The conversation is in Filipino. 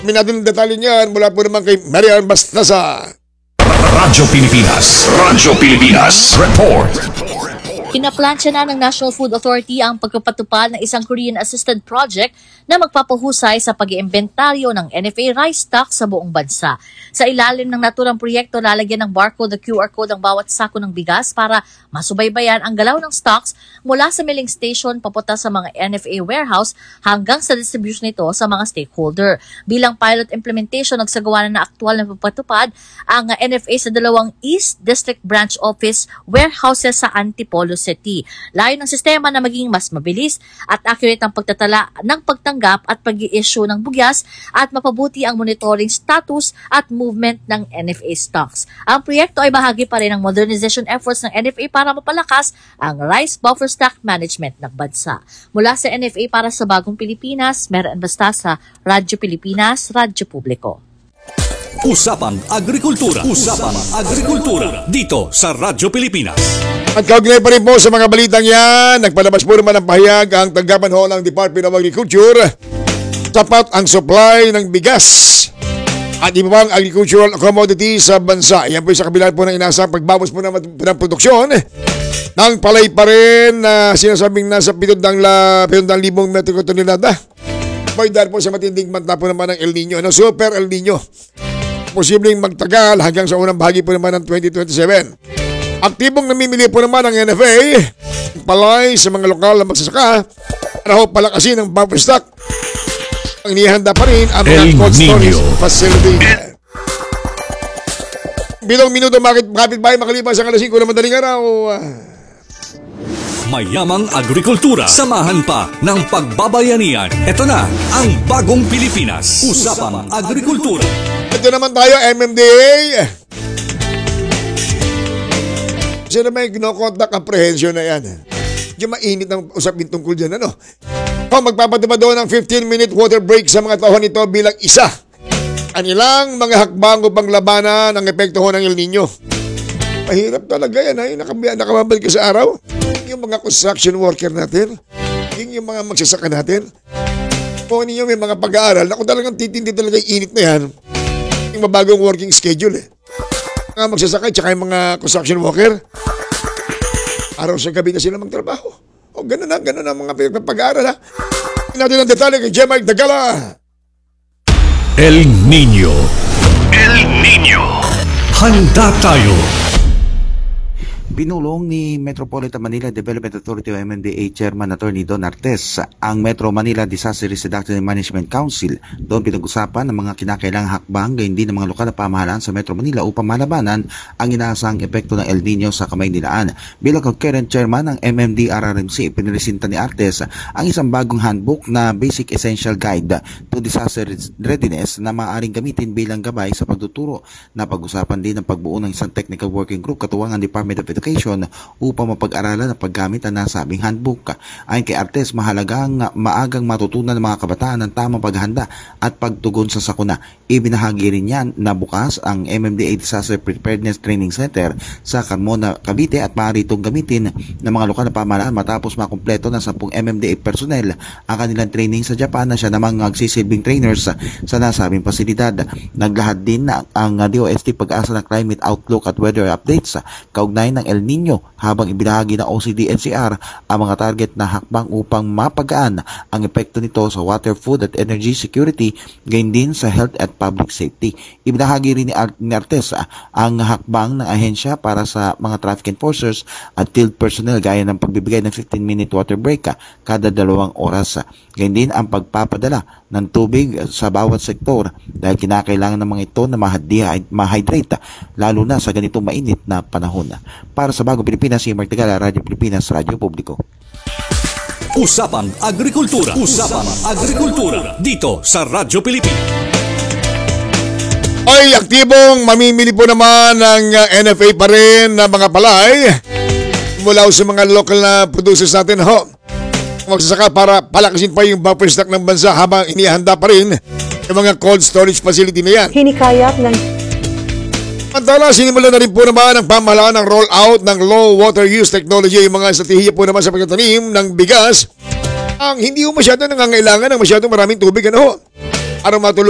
May natin ang detalye niyan mula po naman kay Marian Bastasa. Radyo Pilipinas. Radyo Pilipinas. Report. Kinaplansya na ng National Food Authority ang pagpapatupad ng isang Korean-assisted project na magpapahusay sa pag-iimbentaryo ng NFA rice stock sa buong bansa. Sa ilalim ng naturang proyekto, lalagyan ng barcode o QR code ang bawat sako ng bigas para masubaybayan ang galaw ng stocks mula sa milling station papunta sa mga NFA warehouse hanggang sa distribution nito sa mga stakeholder. Bilang pilot implementation, nagsagawa na aktual na pagpapatupad ang NFA sa dalawang East District Branch Office warehouses sa Antipolo City. Layo ng sistema na maging mas mabilis at accurate ang pagtatala ng pagtanggap at pag-i-issue ng bugyas at mapabuti ang monitoring status at movement ng NFA stocks. Ang proyekto ay bahagi pa rin ng modernization efforts ng NFA para mapalakas ang rice buffer stock management ng bansa. Mula sa NFA para sa Bagong Pilipinas, Marian Bastasa, Radyo Pilipinas, Radyo Publiko. Usapang Agrikultura. Usapang Agrikultura. Dito sa Radyo Pilipinas. At kaugnay pa rin po sa mga balitang yan, nagpalabas po naman ng pahayag ang tanggapan ho ng Department of Agriculture. Sapat ang supply ng bigas at iba pang agricultural commodities sa bansa. Yan po sa kabila po ng inaasang pagbawas po naman ng produksyon ng palay pa rin na sinasabing nasa 700,000 metriko tonelada. Boy, dahil po sa matinding banta po naman ng El Nino, Super El Nino. Posibleng magtagal hanggang sa unang bahagi po naman ng 2027. Aktibong namimili po naman ang NFA, palay sa mga lokal na magsasaka, para ho palakasin ang buffer stock. Ang inihanda pa rin ang mga cold storage facility. Bilong minuto kapit bahay makalipas ang alas 5 na madaling araw. Mayamang agrikultura. Samahan pa ng pagbabayanihan. Ito na ang Bagong Pilipinas. Usapang Agrikultura. Ito naman tayo, MMDA. Kasi na may no-contact apprehension na yan. Yung mainit ang usapin tungkol dyan, ano? Magpapatupad doon ng 15-minute water break sa mga tauhan nito bilang isa. Kanilang mga hakbang upang labanan ang epekto ng El Nino. Mahirap talaga yan, ay nakababalik ka sa araw. Yung mga construction worker natin, yung mga magsasaka natin. Kung ninyo may mga pag-aaral, na kung talagang titindi talaga yung init na yan, yung mabagong working schedule mga magsasaka tsaka yung mga construction worker, araw sa gabi na sila magtrabaho. O ganun na mga pag-aaral ha. Natin ang detalye kay Gemma Dagala. El Nino. El Nino. Handa tayo. Binulong ni Metropolitan Manila Development Authority o MMDA Chairman Attorney Don Artes ang Metro Manila Disaster Risk Reduction and Management Council. Doon pinag-usapan ng mga kinakailangang hakbang gayon din ng mga lokal na pamahalaan sa Metro Manila upang malabanan ang inaasahang epekto ng El Nino sa kamay nilaan. Bilang concurrent chairman ng MMDRRMC, piniresinta ni Artes ang isang bagong handbook na Basic Essential Guide to Disaster Readiness na maaaring gamitin bilang gabay sa pagtuturo. Napag-usapan din ang pagbuo ng isang technical working group katuwang ang Department of Education upang mapag-aralan at paggamit ang nasabing handbook. Ayon kay Artes, mahalagang maagang matutunan ng mga kabataan ang tamang paghahanda at pagtugon sa sakuna. Ibinahagi rin yan na bukas ang MMDA Disaster Preparedness Training Center sa Carmona, Cavite at maaari itong gamitin ng mga lokal na pamahalaan matapos makumpleto ng 10 MMDA personnel ang kanilang training sa Japan na siya namang magsisilbing trainers sa nasabing pasilidad. Naglahad din ang DOST pag-asa ng climate outlook at weather updates kaugnay ng El Nino habang ibinahagi ng OCD-NCR ang mga target na hakbang upang mapagaan ang epekto nito sa water, food at energy security gayon din sa health at public safety. Ibinahagi rin ni Artes ang hakbang ng ahensya para sa mga traffic enforcers at field personnel gaya ng pagbibigay ng 15-minute water break kada 2 oras. Gayon din ang pagpapadala ng tubig sa bawat sektor dahil kinakailangan ng mga ito na ma-hydrate lalo na sa ganitong mainit na panahon. Para sa Bagong Pilipinas, si Mark Tagala, Radyo Pilipinas, Radyo Publiko. Usapang Agrikultura. Usapang Agrikultura. Dito sa Radyo Pilipinas. Ay, aktibong mamimili po naman ng NFA pa rin na mga palay mula sa mga local na producers natin ho. Magsasaka para palakasin pa yung buffer stock ng bansa habang inihanda pa rin yung mga cold storage facility na yan. Hinikayat ng Samantala, sinimula na rin po naman ang pamahalaan ng roll-out ng low water use technology, yung mga estratehiya po naman sa pagtatanim ng bigas ang hindi mo masyado nangangailangan ng masyadong maraming tubig. Para matulungan